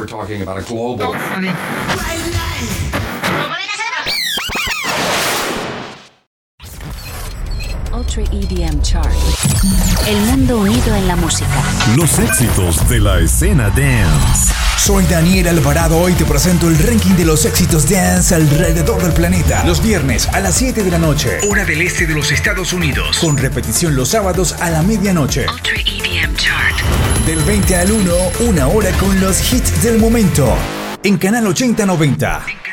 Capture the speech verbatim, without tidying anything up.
we're talking about a global. Ultra E D M Chart. El mundo unido en la música. Los éxitos de la escena dance. Soy Daniel Alvarado, hoy te presento el ranking de los éxitos dance alrededor del planeta. Los viernes a las siete de la noche, hora del este de los Estados Unidos. Con repetición los sábados a la medianoche. Ultra E D M Chart. Del veinte al uno, una hora con los hits del momento. En Canal ochenta noventa.